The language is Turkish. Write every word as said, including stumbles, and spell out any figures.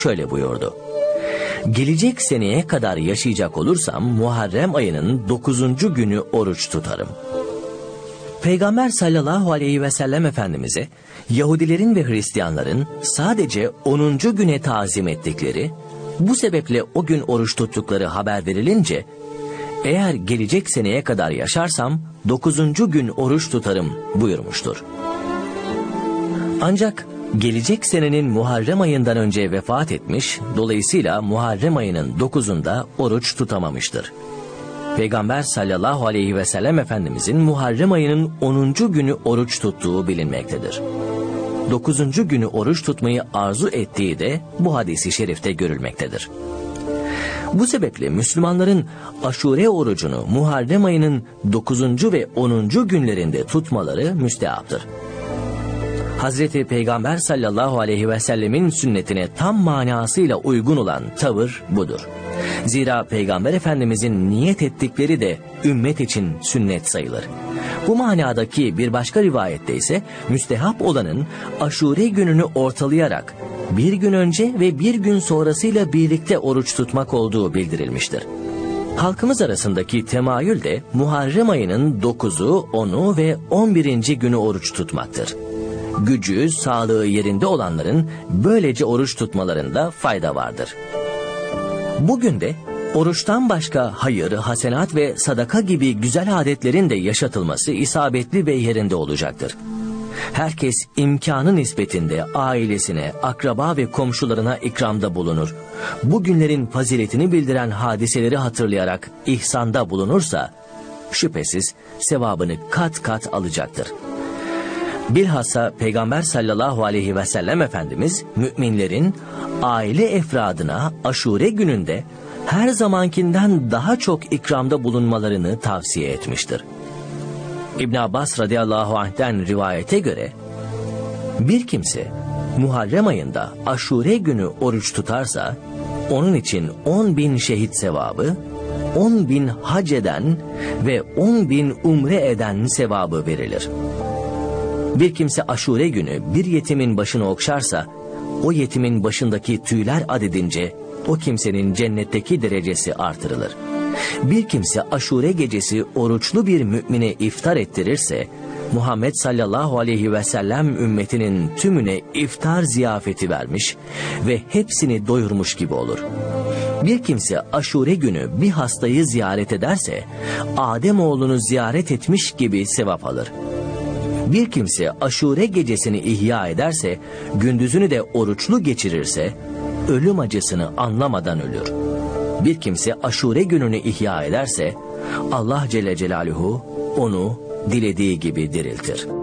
şöyle buyurdu: "Gelecek seneye kadar yaşayacak olursam Muharrem ayının dokuzuncu günü oruç tutarım." Peygamber sallallahu aleyhi ve sellem Efendimiz'e Yahudilerin ve Hristiyanların sadece onuncu güne tazim ettikleri, bu sebeple o gün oruç tuttukları haber verilince, "Eğer gelecek seneye kadar yaşarsam dokuzuncu gün oruç tutarım" buyurmuştur. Ancak gelecek senenin Muharrem ayından önce vefat etmiş, dolayısıyla Muharrem ayının dokuzunda oruç tutamamıştır. Peygamber sallallahu aleyhi ve sellem Efendimizin Muharrem ayının onuncu günü oruç tuttuğu bilinmektedir. dokuzuncu günü oruç tutmayı arzu ettiği de bu hadisi şerifte görülmektedir. Bu sebeple Müslümanların Aşure orucunu Muharrem ayının dokuzuncu ve onuncu günlerinde tutmaları müstehaptır. Hazreti Peygamber sallallahu aleyhi ve sellemin sünnetine tam manasıyla uygun olan tavır budur. Zira Peygamber Efendimizin niyet ettikleri de ümmet için sünnet sayılır. Bu manadaki bir başka rivayette ise müstehap olanın Aşure gününü ortalayarak bir gün önce ve bir gün sonrasıyla birlikte oruç tutmak olduğu bildirilmiştir. Halkımız arasındaki temayül de Muharrem ayının dokuzu, onu ve on birinci günü oruç tutmaktır. Gücü, sağlığı yerinde olanların böylece oruç tutmalarında fayda vardır. Bugün de oruçtan başka hayır, hasenat ve sadaka gibi güzel adetlerin de yaşatılması isabetli ve yerinde olacaktır. Herkes imkanı nispetinde ailesine, akraba ve komşularına ikramda bulunur. Bu günlerin faziletini bildiren hadiseleri hatırlayarak ihsanda bulunursa, şüphesiz sevabını kat kat alacaktır. Bilhassa Peygamber sallallahu aleyhi ve sellem Efendimiz, müminlerin aile efradına Aşure gününde her zamankinden daha çok ikramda bulunmalarını tavsiye etmiştir. İbn Abbas radıyallahu anh'ten rivayete göre, bir kimse Muharrem ayında Aşure günü oruç tutarsa, onun için on bin şehit sevabı, on bin hac eden ve on bin umre eden sevabı verilir. Bir kimse Aşure günü bir yetimin başını okşarsa, o yetimin başındaki tüyler adedince o kimsenin cennetteki derecesi artırılır. Bir kimse Aşure gecesi oruçlu bir mümine iftar ettirirse, Muhammed sallallahu aleyhi ve sellem ümmetinin tümüne iftar ziyafeti vermiş ve hepsini doyurmuş gibi olur. Bir kimse Aşure günü bir hastayı ziyaret ederse, Ademoğlunu ziyaret etmiş gibi sevap alır. Bir kimse Aşure gecesini ihya ederse, gündüzünü de oruçlu geçirirse, ölüm acısını anlamadan ölür. Bir kimse Aşure gününü ihya ederse, Allah Celle Celaluhu onu dilediği gibi diriltir.